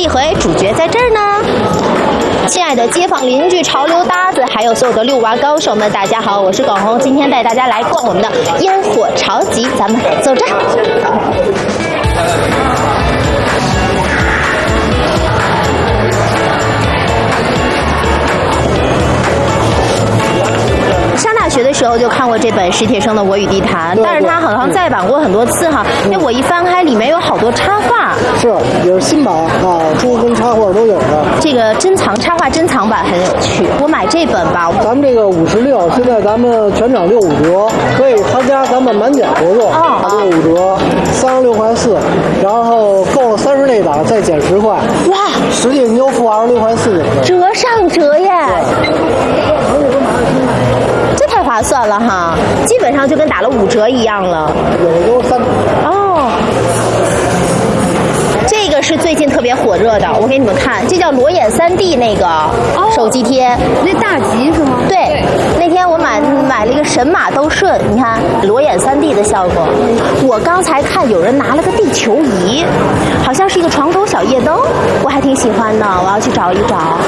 一盒，主角在这儿呢。亲爱的街坊邻居、潮流搭子，还有所有的遛娃高手们，大家好，我是耿红，今天带大家来逛我们的烟火潮集，咱们走着。上大学的时候就看过这本史铁生的《我与地坛》，但是它好像再版过很多次哈。那我一翻开，里面有好多插画， 是也是新版啊，书跟插画都有的。 这个插画珍藏版很有趣，我买这本吧。 咱们这个56，现在咱们全场65折，可以参加咱们满减活动，65折，36块4，然后购了30类档再减10块。 哇， 实际你就付26块4， 折上折耶！这太划算了哈，基本上就跟打了5折一样了。 有的都3折。 哦。这个是最近特别火热的，我给你们看，这叫裸眼3D 那个手机贴， 那大吉是吗？ 对，那天我买了一个神马都顺，你看裸眼3D 的效果。我刚才看有人拿了个地球仪，好像是一个床头小夜灯，我还挺喜欢的，我要去找一找。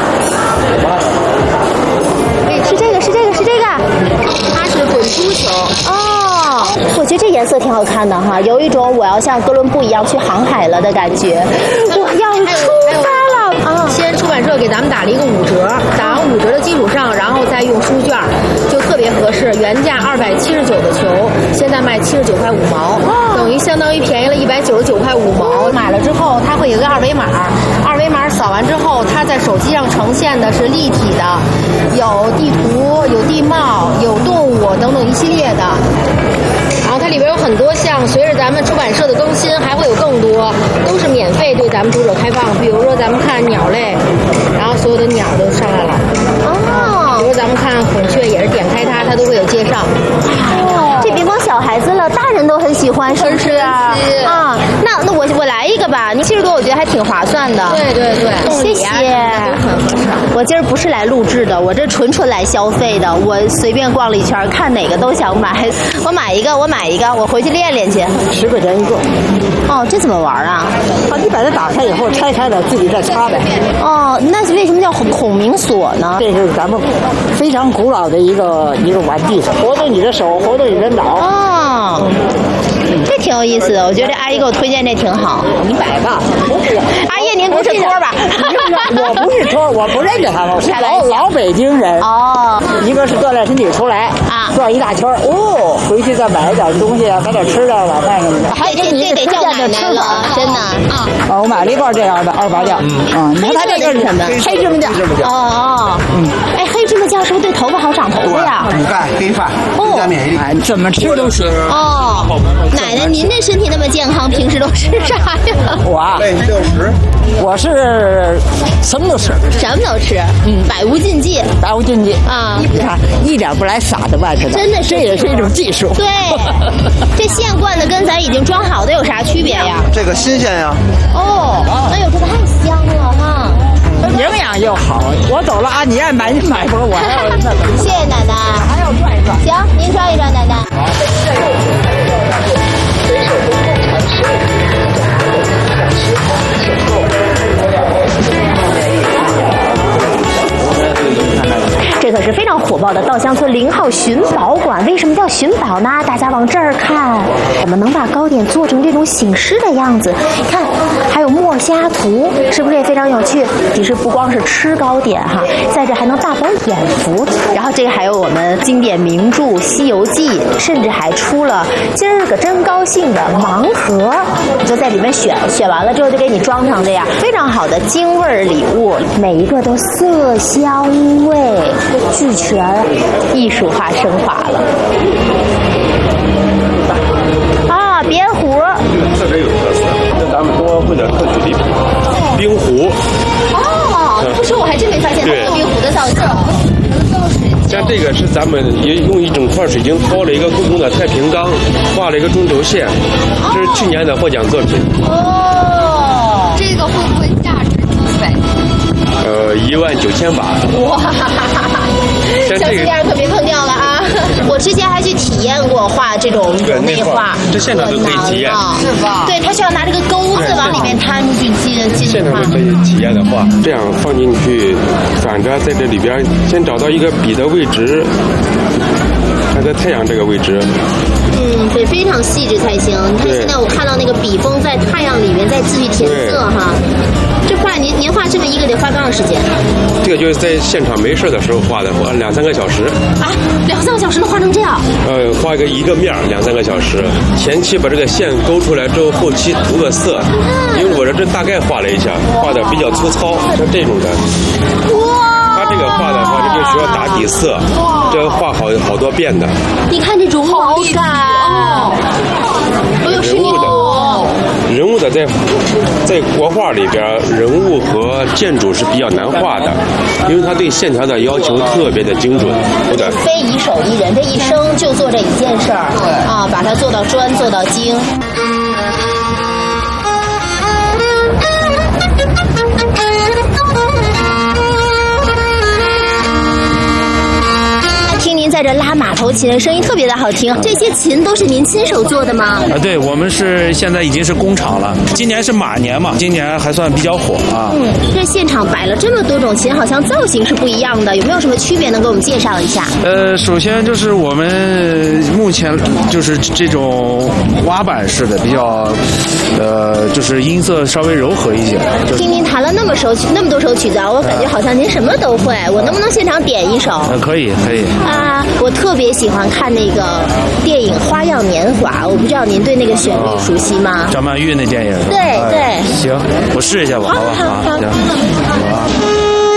是这个， 它是滚珠球。 哦，我觉得这颜色挺好看的哈，有一种我要像哥伦布一样去航海了的感觉。我要出发了啊！ 先出版社给咱们打了一个5折，打完5折的基础上，然后再用书券，就特别合适。原价279的球，现在卖79块5毛，等于相当于便宜了199块5毛。买了之后，它会有一个二维码，二维码扫完之后，它在手机上呈现的是立体的，有地图、有地貌、有动物等等一系列的。然后它里边有很多项，随着咱们出版社的更新，还会有更多，都是免费对咱们读者开放。比如说咱们看鸟类，然后所有的鸟都上来了。哦。比如咱们看孔雀，也是点开它都会有介绍。 哦，这别光小孩子了，大人都很喜欢，是不是啊？啊，那我来一个吧，你70多我觉得还挺划算的。 对， 谢谢。我今儿不是来录制的，我这纯来消费的。我随便逛了一圈，看哪个都想买。我买一个，我回去练练去。 10块钱一个。 哦，这怎么玩啊？ 你把它打开以后拆开了，自己再插呗。 哦，那为什么叫孔明锁呢？ 这是咱们非常古老的一个玩具，活动你的手，活动你的脑。 哦，这挺有意思的，我觉得这阿姨给我推荐这挺好。 你买吧。 阿姨，您不是托吧？ 我不是托，我不认识他们，我是老北京人。 哦， 一个是锻炼身体出来啊，转一大圈哦，回去再买点东西，买点吃的，晚饭什么的。 还给你得叫奶奶了，真的啊！ 我买了一罐这样的28酱。你看它这个是什么？黑芝麻酱。 哦。哎，黑芝麻酱是不是对头发好长头发呀？ 补钙黑发，增加免疫力。 怎么吃都行。 哦，奶奶，您这身体那么健康，平时都吃啥呀？ 我啊，60。我是什么都吃，百无禁忌啊！你看一点不来傻的吧？ 真的是， 这也是一种技术。 对，这现灌的跟咱已经装好的有啥区别呀？ 这个新鲜呀。 哦，哎呦，这太香了哈！ 营养又好。我走了啊，你爱买你买吧，我还要那个。 谢谢奶奶， 还要转一转。 行，您转一转，奶奶。这可是非常火爆的稻香村0号寻宝馆。为什么叫寻宝呢？大家往这儿看，怎么能把糕点做成这种醒狮的样子？看，还有墨虾图，是不是也非常有趣？其实不光是吃糕点哈，在这还能大饱眼福。然后这个还有我们经典名著《西游记》，甚至还出了今儿个真高兴的盲盒，你就在里面选完了之后就给你装上这样非常好的京味礼物，每一个都色香味俱全，艺术化升华了啊！别壶特别有特色，跟咱们多会点特许礼品。冰壶哦，不说我还真没发现它有冰壶的造型。 像这个是咱们也用一整块水晶掏了一个故宫的太平缸，画了一个中轴线，这是去年的获奖作品。 哦， 这个会不会价值几百 ？19000把。 哇！小心点可别碰掉了啊！ 我之前还去体验过画这种油内画， 这现场都可以体验， 是吧？对，他需要拿这个钩子往里面摊出去进现场都可以体验的画，这样放进去，反着在这里边先找到一个笔的位置，它在太阳这个位置。 对，非常细致才行。你看现在我看到那个笔锋在太阳里面在继续填色哈。这画您画这么一个得花多长时间？ 这个就是在现场没事的时候画的，画2-3个小时。 啊，2-3个小时能画成这样？ 画一个面2-3个小时，前期把这个线勾出来之后，后期涂个色。因为我这大概画了一下，画的比较粗糙，像这种的。哇！他这个画的话，这就需要打底色，这要画好多遍的。 你看这绒毛感哦， 人物的在国画里边，人物和建筑是比较难画的，因为他对线条的要求特别的精准。 非一手一人，这一生就做这一件事儿，啊，把它做到专，做到精。听您在这拉马头琴，声音特别的好听。这些琴都是您亲手做的吗？ 对，我们是现在已经是工厂了。今年是马年嘛，今年还算比较火啊。 这现场摆了这么多种琴，好像造型是不一样的，有没有什么区别能给我们介绍一下？ 首先就是我们目前就是这种滑板式的，比较就是音色稍微柔和一些。 听您弹了那么多首曲子啊，我感觉好像您什么都会。我能不能现场点一首？ 可以。 啊，我特别喜欢看那个电影《花样年华》，我不知道您对那个旋律熟悉吗？ 张曼玉那电影。 对。 行，我试一下吧，好吧？好。